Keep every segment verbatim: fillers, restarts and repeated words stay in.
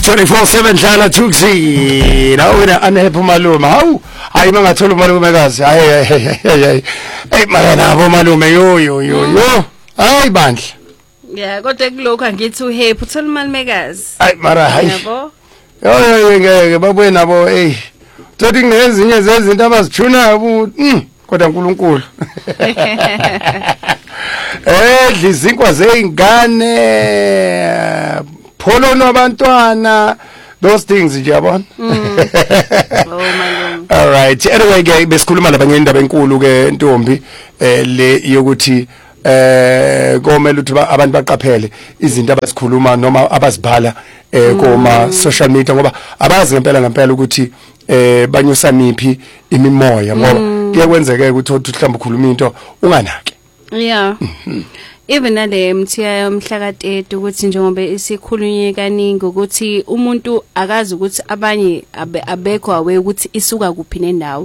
twenty-four seven dlala Tuksi la wena anepho malume hawu hayi mangathola umalumekazi hayi hayi hey mara nabo malume yo yo yo yo hayi bandla yeah kodwa kulokho angithi uhappy uthola umalumekazi hayi mara hayi yabo yo ngeke babuye nabo hey thothi kunezinye zezinto abazijuna mm kodwa uNkulunkulu eh dlizinkwa zeingane pholo nabantwana those things nje yabona oh malume all right anyway ke besikhuluma labanye indaba enkulu ke ntombi eh le yokuthi eh komela ukuthi abantu baqaphele izinto abasikhuluma noma abazibhala eh koma social media ngoba abazi ngempela ngempela ukuthi eh banyusa miphi imimoya ngoba kuyakwenzeka ukuthi uthi mhlawumbe ukhuluma into unganaki yeah even nale mthiya yomhla ka-thirty ukuthi njengoba isikhulunye kaningi ukuthi umuntu akazi ukuthi abanye abekho awe ukuthi isuka kuphi nendawo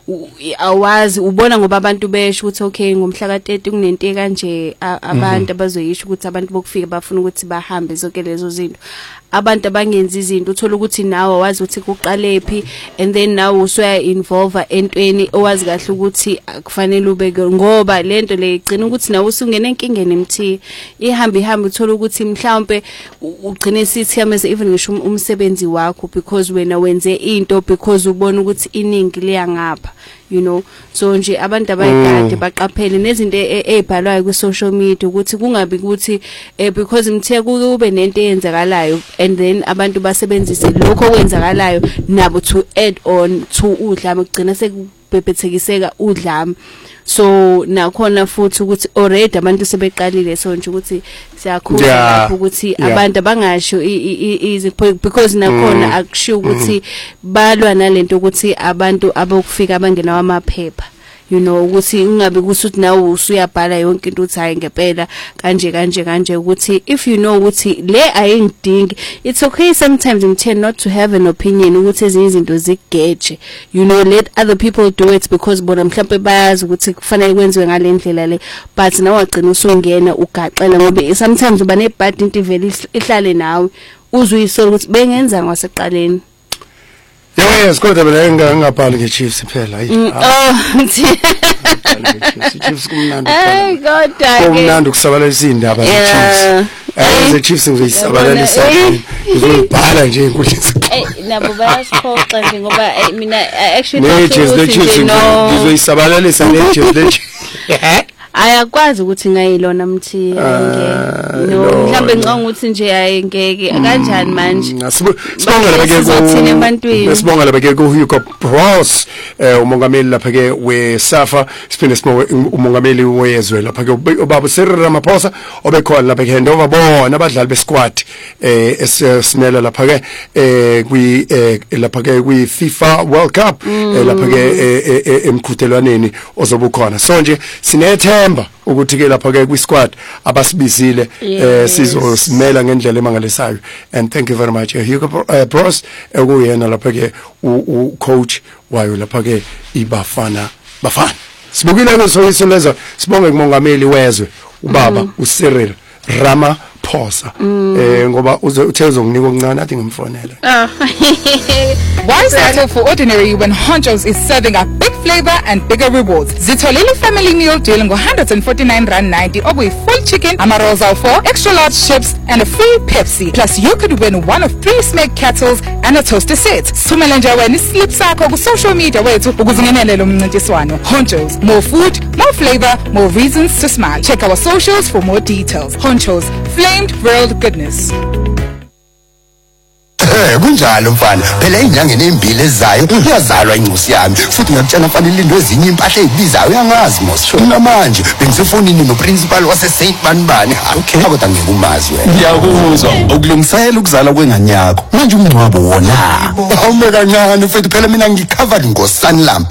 awazi ubona ngoba abantu besho ukuthi okay ngomhla ka-thirty kunento kanje abantu abazoyisho ukuthi abantu bokufika bafuna ukuthi bahambe zonke lezo zinto abantu abangenza izinto uthola ukuthi nawe wazi ukuthi kuqalephi and then nawe usoya involve entweni owazi kahle ukuthi kufanele ubeke ngoba lento le igcina ukuthi nawe usungena enkingeni emthi ihamba ihamba uthola ukuthi mhlawumbe ugcine sithi yameze even ngisho umsebenzi wakho because wena wenze into because ubona ukuthi iningi liya ngapha you know so nje abantu abayikade baqaphele nezinto ezibhalwayo ku social media ukuthi kungabi ukuthi because mthe kube nento eyenzakalayo and then abantu basebenzise lokho okwenzakalayo nabo to add on to udlame kugcina sekubhebhethekiseka udlame so nakhona futhi ukuthi already abantu sebeqalile so nje ukuthi siyakhula lapho ukuthi abantu abangasho because nakhona akusho ukuthi balwa nalento ukuthi abantu abokufika abangena amaphepha you know ukuthi ungabe kusuthi nawe usuyabhala yonke into uthi hayi ngempela kanje kanje kanje ukuthi if you know ukuthi le ayingidingi it's okay sometimes you tend not to have an opinion ukuthi ezinye izinto zigeje you know let other people do it because bona mhlawumbe bayazi ukuthi kufanele kwenziwe ngalendlela le but nawe wagcina usungena ugaqela ngoba sometimes uba ne bad into vele ihlale nawe uzuyisola ukuthi bengenza ngaseqaleni. Yes, kodwa mina ngingabhali ngeChiefs phela hayi. Oh, Chiefs kumnandi. Hey kodwa ke. Kumnandi ukusabalalisa indaba zeChiefs. Eh zeChiefs ngizoyisabalalisa. Ngizobhala nje inkundla. Eh nabo bayasikhoxa nje ngoba mina actually ngizoyisabalalisa neChiefs. Ayakwazi ukuthi ngayilona mthi ngeke no mhlambe ngicanga ukuthi nje ayengeke kanjani manje sibonga lapha ke ebantwini sibonga lapha ke ku Hugo Bros umongameli lapha ke we Safa siphinde sibonga umongameli wezwe lapha ke ubaba Cyril Ramaphosa obekhona lapha ke ndova bona abadlali besquad eh esinela lapha ke eh kwi lapha ke kwi FIFA World Cup lapha ke emqhudelwaneni ozobukhona so nje sinethe ukuthi ke lapha ke kwisquad abasibizile eh sizosimela ngendlela emangalisayo and thank you very much Hugo Bros ekuyena lapha ke u coach wayo lapha ke ibafana bafana sibukile ngesoyiso lezo sibonge kumongameli wezwe ubaba uCyril Ramaphosa eh ngoba uthe uzonginika okuncane athi ngimfonela. Why settle for ordinary when Honcho's is serving up big flavor and bigger rewards? Zitholile family meal deal ngo one hundred forty-nine rand ninety obuyi full chicken, amaroza of four, extra large chips and a free Pepsi. Plus you could win one of three smoked kettles and a toaster set. Sumela nje wena islip sakho ku social media wethu ukuze ungenele lo mncintiswano. Honcho's, more food, more flavor, more reasons to smile. Check our socials for more details. Honcho's, flamed grilled goodness. Eh kunjalo mfana phela inyanga enembili ezayo iyazalwa incosi yami futhi ngiyakutshela mfana ilindo ezinye impahla ezibizayo uyangazi mos namanje bengisefonini noprincipal wase Saint Banibani okay kodwa ngeke umazi wena ngiyakuzwa ukulungisela ukuzala kwenganyakho manje umncwabo wona awume kancane mfethu phela mina ngicovered ngoSunlam